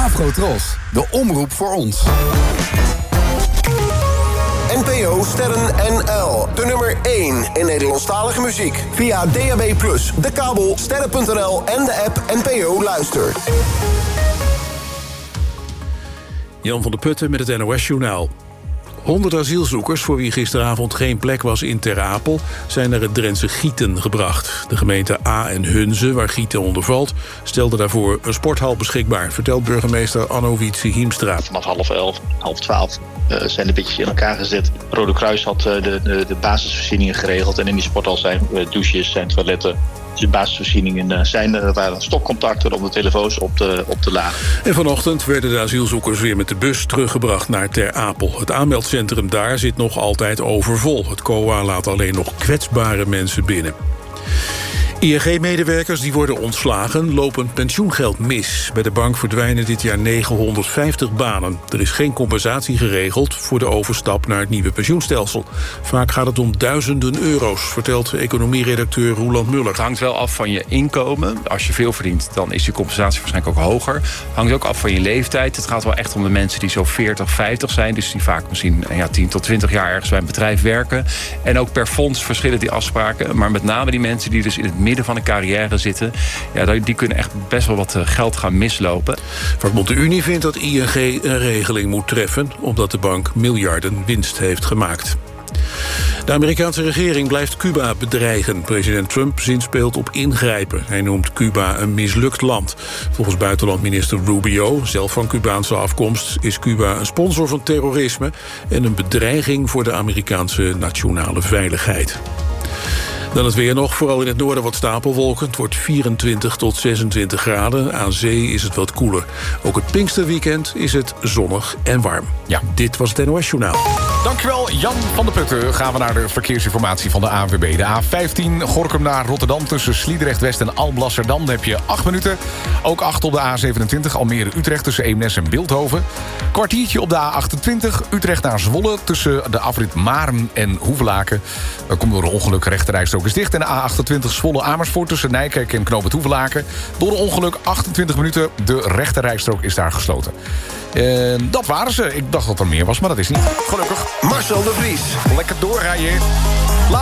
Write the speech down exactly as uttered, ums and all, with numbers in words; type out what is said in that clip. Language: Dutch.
Afrotros, de omroep voor ons. N P O Sterren N L. De nummer één in Nederlandstalige muziek. Via D A B plus, de kabel, sterren punt n l en de app N P O Luister. Jan van der Putten met het N O S-journaal. Honderd asielzoekers, voor wie gisteravond geen plek was in Ter Apel, zijn naar het Drentse Gieten gebracht. De gemeente A en Hunze, waar Gieten onder valt, stelde daarvoor een sporthal beschikbaar, vertelt burgemeester Anno Wietse Hiemstra. Vanaf half elf, half twaalf uh, zijn de bedjes in elkaar gezet. Rode Kruis had uh, de, de, de basisvoorzieningen geregeld en in die sporthal zijn uh, douches, zijn toiletten. De basisvoorzieningen zijn er. Er waren stopcontacten om de telefoons op te, op te laden. En vanochtend werden de asielzoekers weer met de bus teruggebracht naar Ter Apel. Het aanmeldcentrum daar zit nog altijd overvol. Het C O A laat alleen nog kwetsbare mensen binnen. I N G-medewerkers die worden ontslagen lopen pensioengeld mis. Bij de bank verdwijnen dit jaar negenhonderdvijftig banen. Er is geen compensatie geregeld voor de overstap naar het nieuwe pensioenstelsel. Vaak gaat het om duizenden euro's, vertelt economieredacteur Roeland Muller. Het hangt wel af van je inkomen. Als je veel verdient, dan is die compensatie waarschijnlijk ook hoger. Het hangt ook af van je leeftijd. Het gaat wel echt om de mensen die zo veertig, vijftig zijn. Dus die vaak misschien ja, tien tot twintig jaar ergens bij een bedrijf werken. En ook per fonds verschillen die afspraken. Maar met name die mensen die dus in het midden van een carrière zitten, ja, die kunnen echt best wel wat geld gaan mislopen. Vakbond de Unie vindt dat I N G een regeling moet treffen, omdat de bank miljarden winst heeft gemaakt. De Amerikaanse regering blijft Cuba bedreigen. President Trump zinspeelt op ingrijpen. Hij noemt Cuba een mislukt land. Volgens buitenlandminister Rubio, zelf van Cubaanse afkomst, is Cuba een sponsor van terrorisme en een bedreiging voor de Amerikaanse nationale veiligheid. Dan het weer nog, vooral in het noorden wat stapelwolken. Het wordt vierentwintig tot zesentwintig graden. Aan zee is het wat koeler. Ook het Pinksterweekend is het zonnig en warm. Ja. Dit was het N O S-journaal. Dankjewel, Jan van der Putten. Gaan we naar de verkeersinformatie van de A N W B. De A vijftien, Gorinchem naar Rotterdam tussen Sliedrecht-West en Alblasserdam. Daar heb je acht minuten. Ook acht op de A zevenentwintig, Almere-Utrecht tussen Eemnes en Beeldhoven. Kwartiertje op de A achtentwintig, Utrecht naar Zwolle tussen de afrit Maren en Hoevelaken. Dat komt door een ongeluk, rechterrijstrook is dicht. En de A achtentwintig Zwolle-Amersfoort tussen Nijkerk en Knoop het Hoevelaken. Door een ongeluk achtentwintig minuten, de rechterrijstrook is daar gesloten. En dat waren ze. Ik dacht dat er meer was, maar dat is niet. Gelukkig. Marcel de Vries. Lekker doorrijden.